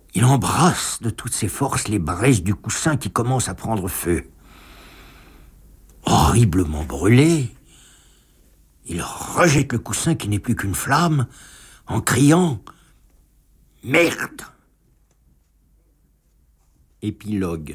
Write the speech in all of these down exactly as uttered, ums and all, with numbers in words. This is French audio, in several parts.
Il embrasse de toutes ses forces les braises du coussin qui commence à prendre feu. Horriblement brûlé, il rejette le coussin qui n'est plus qu'une flamme en criant « Merde !» Épilogue.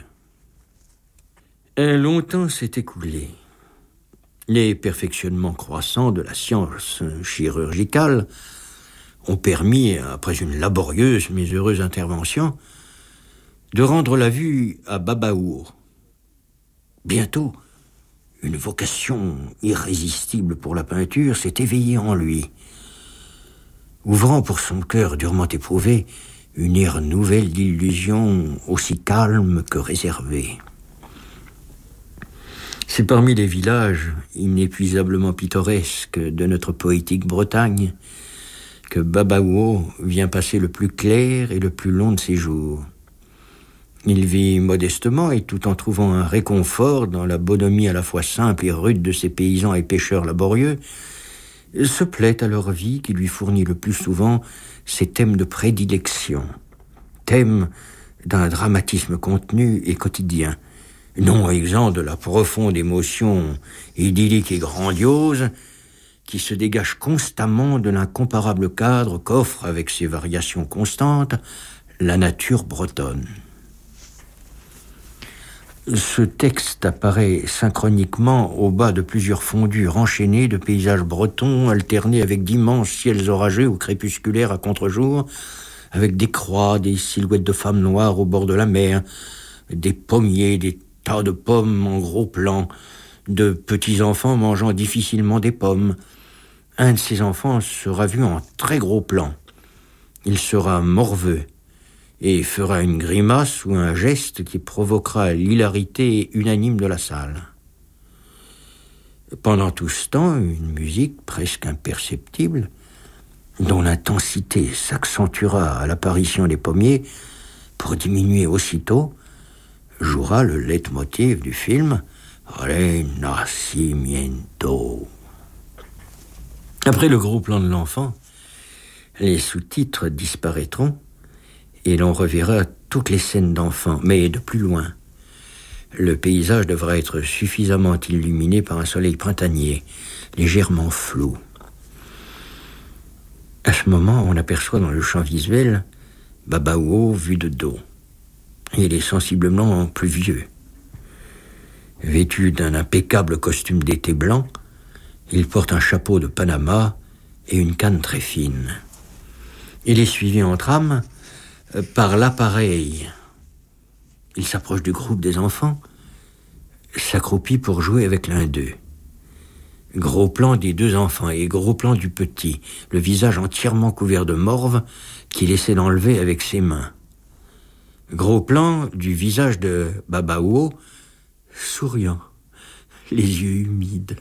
Un long temps s'est écoulé. Les perfectionnements croissants de la science chirurgicale ont permis, après une laborieuse mais heureuse intervention, de rendre la vue à Babaour. Bientôt, une vocation irrésistible pour la peinture s'est éveillée en lui, ouvrant pour son cœur durement éprouvé une ère nouvelle d'illusions aussi calme que réservée. C'est parmi les villages inépuisablement pittoresques de notre poétique Bretagne que Babaour vient passer le plus clair et le plus long de ses jours. Il vit modestement et tout en trouvant un réconfort dans la bonhomie à la fois simple et rude de ces paysans et pêcheurs laborieux, se plaît à leur vie qui lui fournit le plus souvent ses thèmes de prédilection, thèmes d'un dramatisme contenu et quotidien, non exempt de la profonde émotion idyllique et grandiose qui se dégage constamment de l'incomparable cadre qu'offre, avec ses variations constantes, la nature bretonne. Ce texte apparaît synchroniquement au bas de plusieurs fondures enchaînées de paysages bretons alternés avec d'immenses ciels orageux ou crépusculaires à contre-jour, avec des croix, des silhouettes de femmes noires au bord de la mer, des pommiers, des tas de pommes en gros plan, de petits enfants mangeant difficilement des pommes. Un de ces enfants sera vu en très gros plan. Il sera morveux et fera une grimace ou un geste qui provoquera l'hilarité unanime de la salle. Pendant tout ce temps, une musique presque imperceptible, dont l'intensité s'accentuera à l'apparition des pommiers pour diminuer aussitôt, jouera le leitmotiv du film Renacimiento. Après le gros plan de l'enfant, les sous-titres disparaîtront et l'on reverra toutes les scènes d'enfants, mais de plus loin. Le paysage devra être suffisamment illuminé par un soleil printanier, légèrement flou. À ce moment, on aperçoit dans le champ visuel Babaour vu de dos. Il est sensiblement plus vieux. Vêtu d'un impeccable costume d'été blanc, il porte un chapeau de Panama et une canne très fine. Il est suivi en trame par l'appareil. Il s'approche du groupe des enfants, s'accroupit pour jouer avec l'un d'eux. Gros plan des deux enfants et gros plan du petit, le visage entièrement couvert de morve qu'il essaie d'enlever avec ses mains. Gros plan du visage de Babaour, souriant, les yeux humides.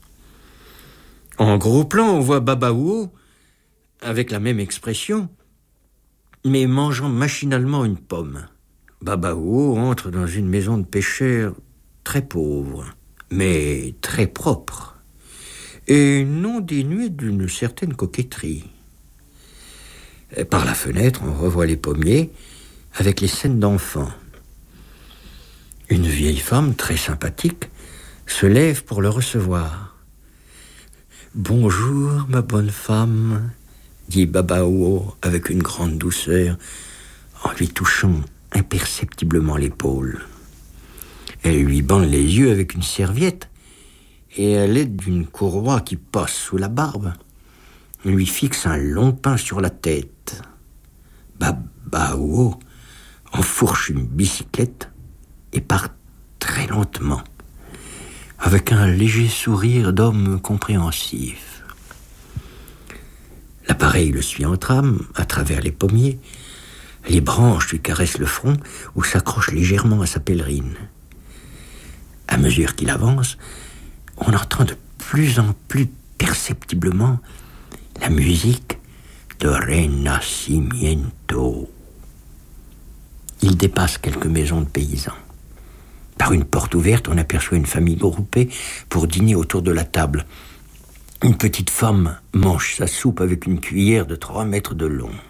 En gros plan, on voit Babaour, avec la même expression, mais mangeant machinalement une pomme. Babaour entre dans une maison de pêcheurs très pauvre, mais très propre, et non dénuée d'une certaine coquetterie. Par la fenêtre, on revoit les pommiers avec les scènes d'enfants. Une vieille femme très sympathique se lève pour le recevoir. « Bonjour, ma bonne femme », dit Babaour avec une grande douceur, en lui touchant imperceptiblement l'épaule. Elle lui bande les yeux avec une serviette et, à l'aide d'une courroie qui passe sous la barbe, lui fixe un long pain sur la tête. Babaour enfourche une bicyclette et part très lentement, avec un léger sourire d'homme compréhensif. L'appareil le suit en trame, à travers les pommiers. Les branches lui caressent le front ou s'accrochent légèrement à sa pèlerine. À mesure qu'il avance, on entend de plus en plus perceptiblement la musique de Renacimiento. Il dépasse quelques maisons de paysans. Par une porte ouverte, on aperçoit une famille groupée pour dîner autour de la table. Une petite femme mange sa soupe avec une cuillère de trois mètres de long.